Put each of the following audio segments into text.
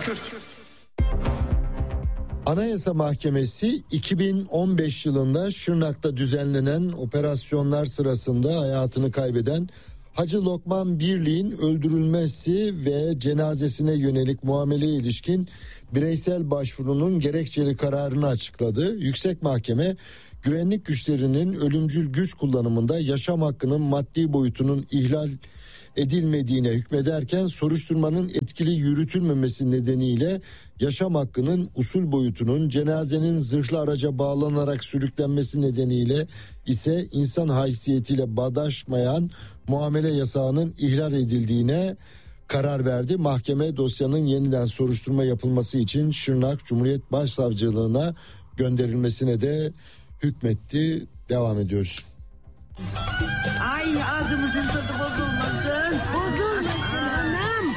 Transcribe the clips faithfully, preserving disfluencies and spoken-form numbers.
Anayasa Mahkemesi iki bin on beş yılında Şırnak'ta düzenlenen operasyonlar sırasında hayatını kaybeden Hacı Lokman Birliğin öldürülmesi ve cenazesine yönelik muameleye ilişkin bireysel başvurunun gerekçeli kararını açıkladı. Yüksek Mahkeme, güvenlik güçlerinin ölümcül güç kullanımında yaşam hakkının maddi boyutunun ihlal edilmediğine hükmederken soruşturmanın etkili yürütülmemesi nedeniyle yaşam hakkının usul boyutunun cenazenin zırhlı araca bağlanarak sürüklenmesi nedeniyle ise insan haysiyetiyle bağdaşmayan muamele yasağının ihlal edildiğine karar verdi. Mahkeme dosyanın yeniden soruşturma yapılması için Şırnak Cumhuriyet Başsavcılığına gönderilmesine de hükmetti. Devam ediyoruz. Ay ağzımızın tadı bozulmasın. Bozulmasın anam.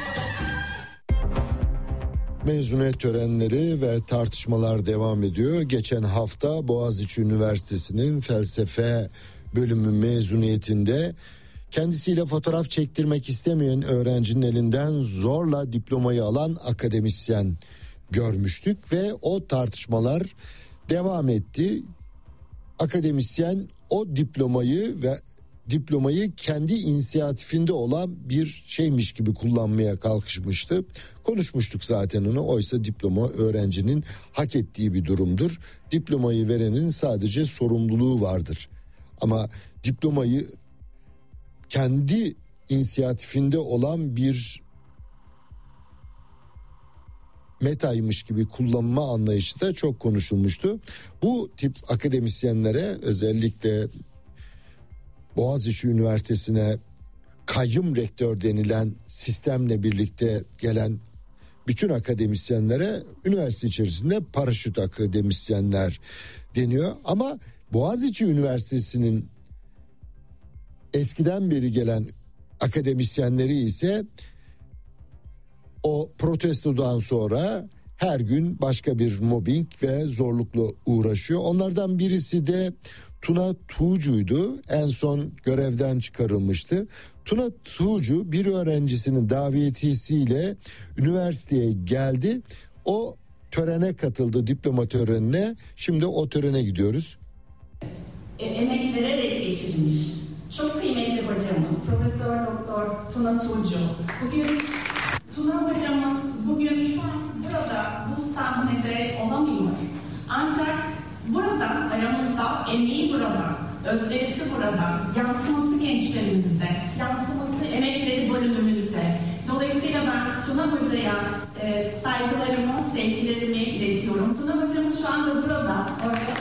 Mezuniyet törenleri ve tartışmalar devam ediyor. Geçen hafta Boğaziçi Üniversitesi'nin felsefe bölümü mezuniyetinde kendisiyle fotoğraf çektirmek istemeyen öğrencinin elinden zorla diplomayı alan akademisyen görmüştük ve o tartışmalar devam etti. Akademisyen o diplomayı ve diplomayı kendi inisiyatifinde olan bir şeymiş gibi kullanmaya kalkışmıştı. Konuşmuştuk zaten onu. Oysa diploma öğrencinin hak ettiği bir durumdur. Diplomayı verenin sadece sorumluluğu vardır. Ama diplomayı kendi inisiyatifinde olan bir metaymış gibi kullanma anlayışı da çok konuşulmuştu. Bu tip akademisyenlere, özellikle Boğaziçi Üniversitesi'ne kayyum rektör denilen sistemle birlikte gelen bütün akademisyenlere üniversite içerisinde paraşüt akademisyenler deniyor. Ama Boğaziçi Üniversitesi'nin eskiden beri gelen akademisyenleri ise o protestodan sonra her gün başka bir mobbing ve zorlukla uğraşıyor. Onlardan birisi de Tuna Tuğcu'ydu. En son görevden çıkarılmıştı. Tuna Tuğcu bir öğrencisinin davetiyesiyle üniversiteye geldi. O törene katıldı, diploma törenine. Şimdi o törene gidiyoruz. E, emek vererek geçirmiş. Çok kıymetli hocamız Profesör Doktor Tuna Tuğcu. Bugün Tuna hocamız bugün şu an burada bu sahnede olamıyor. Ancak burada aramızda, emeği burada, özverisi burada, yansıması gençlerimizde, yansıması emekleri bölümümüzde. Dolayısıyla ben Tuna hocaya e, saygılarımı, sevgilerimi iletiyorum. Tuna hocamız şu anda burada. Orada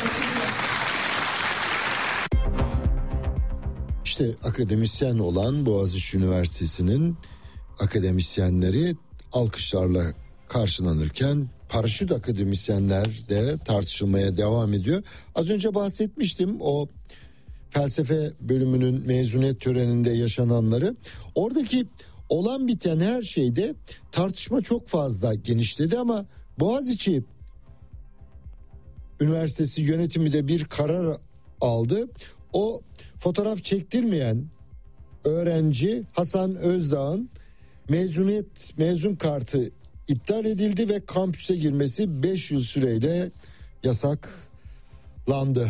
İşte akademisyen olan Boğaziçi Üniversitesi'nin akademisyenleri alkışlarla karşılanırken paraşüt akademisyenler de tartışılmaya devam ediyor. Az önce bahsetmiştim o felsefe bölümünün mezuniyet töreninde yaşananları. Oradaki olan biten her şeyde tartışma çok fazla genişledi ama Boğaziçi Üniversitesi yönetimi de bir karar aldı. O fotoğraf çektirmeyen öğrenci Hasan Özdağ'ın mezuniyet mezun kartı iptal edildi ve kampüse girmesi beş yıl süreyle yasaklandı.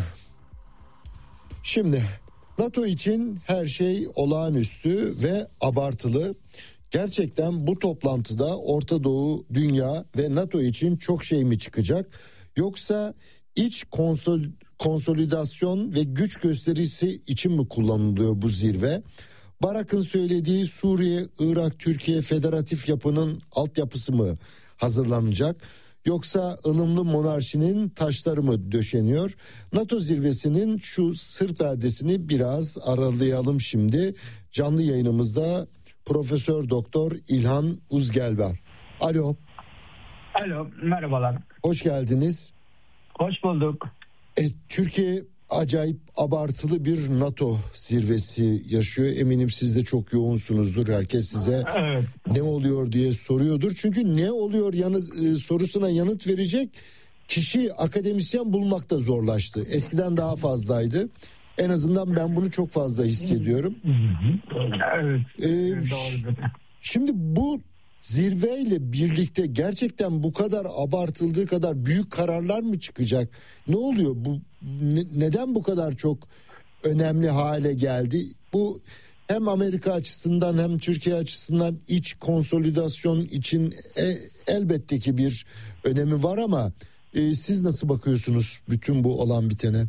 Şimdi NATO için her şey olağanüstü ve abartılı. Gerçekten bu toplantıda Orta Doğu, dünya ve NATO için çok şey mi çıkacak? Yoksa iç konsol, konsolidasyon ve güç gösterisi için mi kullanılıyor bu zirve? Barak'ın söylediği Suriye, Irak, Türkiye federatif yapının altyapısı mı hazırlanacak? Yoksa ılımlı monarşinin taşları mı döşeniyor? NATO zirvesinin şu sır perdesini biraz aralayalım şimdi. Canlı yayınımızda Profesör Doktor İlhan Uzgel var. Alo. Alo, merhabalar. Hoş geldiniz. Hoş bulduk. E, Türkiye acayip abartılı bir NATO zirvesi yaşıyor. Eminim siz de çok yoğunsunuzdur. Herkes size evet. ne oluyor diye soruyordur. Çünkü ne oluyor yanıt, e, sorusuna yanıt verecek kişi, akademisyen bulmak da zorlaştı. Eskiden daha fazlaydı. En azından ben bunu çok fazla hissediyorum. Evet. Ee, şimdi bu zirveyle birlikte gerçekten bu kadar abartıldığı kadar büyük kararlar mı çıkacak? Ne oluyor? Bu ne, neden bu kadar çok önemli hale geldi? Bu hem Amerika açısından hem Türkiye açısından iç konsolidasyon için e, elbette ki bir önemi var ama e, siz nasıl bakıyorsunuz bütün bu olan bitene?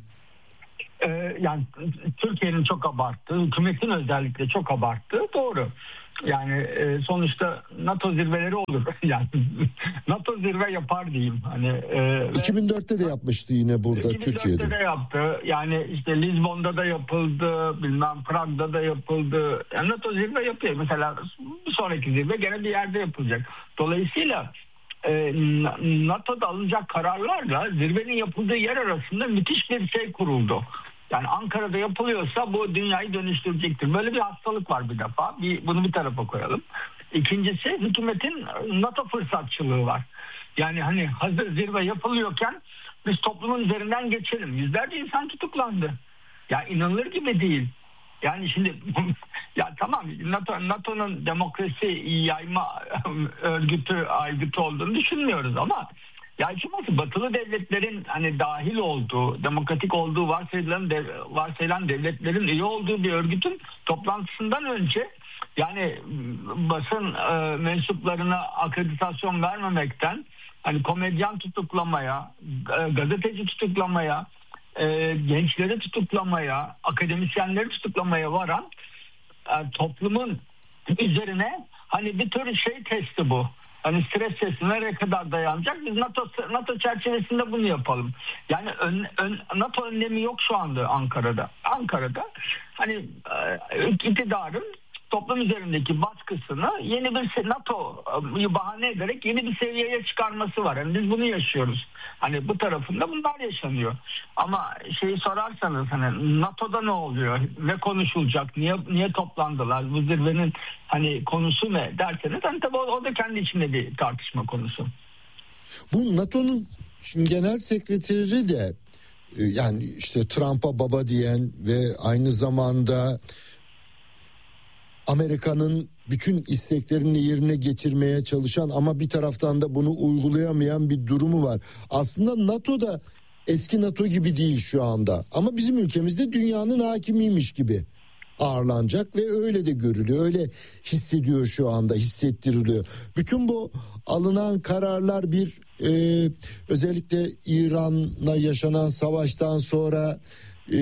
Ee, yani Türkiye'nin çok abarttığı, hükümetin özellikle çok abarttığı doğru. Yani e, sonuçta NATO zirveleri olur. Yani NATO zirve yapar diyeyim. Hani e, iki bin dörtte de yapmıştı yine burada iki bin dörtte Türkiye'de. de yaptı. Yani işte Lizbon'da da yapıldı, bilmem Prag'da da yapıldı. Yani NATO zirve yapıyor. Mesela bir sonraki zirve gene bir yerde yapılacak. Dolayısıyla e, NATO'da alınacak kararlarla zirvenin yapıldığı yer arasında müthiş bir şey kuruldu. Yani Ankara'da yapılıyorsa bu dünyayı dönüştürecektir. Böyle bir hastalık var bir defa. Bir, bunu bir tarafa koyalım. İkincisi hükümetin NATO fırsatçılığı var. Yani hani hazır zirve yapılıyorken biz toplumun üzerinden geçelim. Yüzlerce insan tutuklandı. Ya inanılır gibi değil. Yani şimdi ya tamam NATO, NATO'nun demokrasi yayma örgütü, aygıtı olduğunu düşünmüyoruz ama ya açıkçası batılı devletlerin hani dahil olduğu, demokratik olduğu varsayılan, dev, varsayılan devletlerin üye olduğu bir örgütün toplantısından önce yani basın e, mensuplarına akreditasyon vermemekten hani komedyen tutuklamaya, e, gazeteci tutuklamaya, e, gençleri tutuklamaya, akademisyenleri tutuklamaya varan e, toplumun üzerine hani bir tür şey testi bu. Hani stres testi nereye kadar dayanacak? Biz NATO NATO çerçevesinde bunu yapalım. Yani ön, ön, NATO önlemi yok şu anda Ankara'da. Ankara'da hani e, iktidarın toplum üzerindeki baskısını yeni bir NATO'yu bahane ederek yeni bir seviyeye çıkarması var. Yani biz bunu yaşıyoruz. Hani bu tarafında bunlar yaşanıyor. Ama şeyi sorarsanız hani NATO'da ne oluyor? Ne konuşulacak? Niye niye toplandılar? Bu zirvenin hani konusu ne derseniz hani tabii o, o da kendi içinde bir tartışma konusu. Bu NATO'nun genel sekreteri de yani işte Trump'a baba diyen ve aynı zamanda Amerika'nın bütün isteklerini yerine getirmeye çalışan ama bir taraftan da bunu uygulayamayan bir durumu var. Aslında NATO'da eski NATO gibi değil şu anda ama bizim ülkemizde dünyanın hakimiymiş gibi ağırlanacak ve öyle de görülüyor, öyle hissediyor şu anda, hissettiriliyor. Bütün bu alınan kararlar bir e, özellikle İran'la yaşanan savaştan sonra e,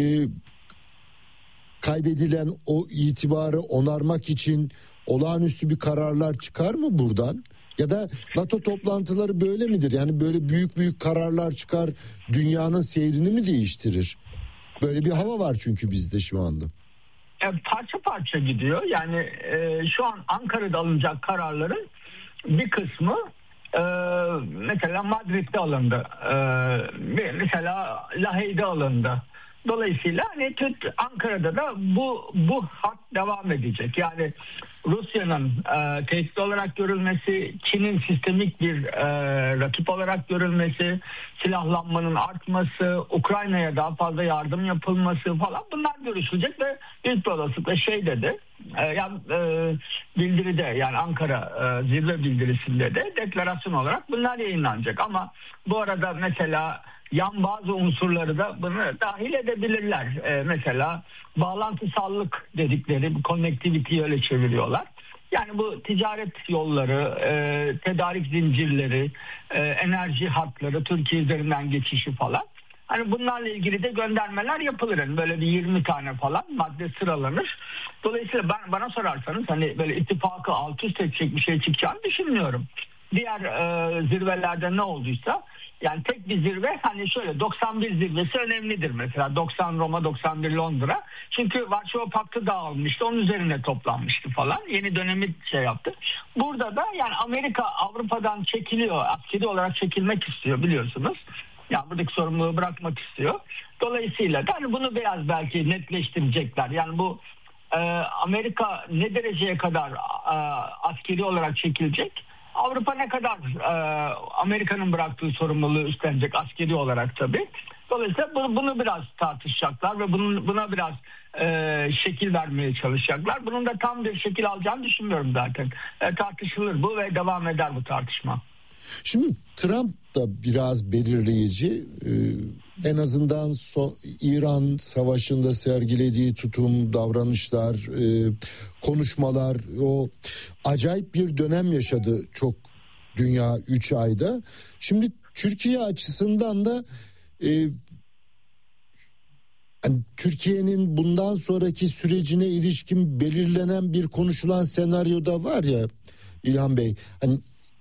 kaybedilen o itibarı onarmak için olağanüstü bir kararlar çıkar mı buradan? Ya da NATO toplantıları böyle midir? Yani böyle büyük büyük kararlar çıkar, dünyanın seyrini mi değiştirir? Böyle bir hava var çünkü bizde şu anda. E, parça parça gidiyor. Yani e, şu an Ankara'da alınacak kararların bir kısmı e, mesela Madrid'de alındı. E, mesela Lahey'de alındı. Dolayısıyla hani Ankara'da da bu bu hat devam edecek. Yani Rusya'nın e, tehdit olarak görülmesi, Çin'in sistemik bir e, rakip olarak görülmesi, silahlanmanın artması, Ukrayna'ya daha fazla yardım yapılması falan bunlar görüşülecek ve büyük bir olasılıkla şey dedi, e, yani e, bildiride yani Ankara e, zirve bildirisinde de deklarasyon olarak bunlar yayınlanacak. Ama bu arada mesela yan bazı unsurları da bunu dahil edebilirler. Ee, mesela bağlantısallık dedikleri, connectivity öyle çeviriyorlar. Yani bu ticaret yolları, e, tedarik zincirleri, e, enerji hatları, Türkiye üzerinden geçişi falan. Hani bunlarla ilgili de göndermeler yapılır. Yani böyle bir yirmi tane falan madde sıralanır. Dolayısıyla ben, bana sorarsanız hani böyle ittifakı alt üst edecek bir şey çıkacağını düşünmüyorum. Diğer e, zirvelerde ne olduysa yani tek bir zirve hani şöyle doksan bir zirvesi önemlidir mesela doksan Roma doksan bir Londra çünkü Varşova Paktı dağılmıştı onun üzerine toplanmıştı falan yeni dönemi şey yaptı. Burada da yani Amerika Avrupa'dan çekiliyor askeri olarak çekilmek istiyor biliyorsunuz. Yani buradaki sorumluluğu bırakmak istiyor. Dolayısıyla da hani bunu biraz belki netleştirecekler. Yani bu e, Amerika ne dereceye kadar e, askeri olarak çekilecek? Avrupa ne kadar e, Amerika'nın bıraktığı sorumluluğu üstlenecek askeri olarak tabii. Dolayısıyla bunu, bunu biraz tartışacaklar ve bunun, buna biraz e, şekil vermeye çalışacaklar. Bunun da tam bir şekil alacağını düşünmüyorum zaten. E, tartışılır bu ve devam eder bu tartışma. Şimdi Trump da biraz belirleyici. Ee, en azından so- İran savaşında sergilediği tutum, davranışlar, e, konuşmalar, o acayip bir dönem yaşadı çok dünya üç ayda. Şimdi Türkiye açısından da e, yani Türkiye'nin bundan sonraki sürecine ilişkin belirlenen bir konuşulan senaryo da var ya İlhan Bey. Hani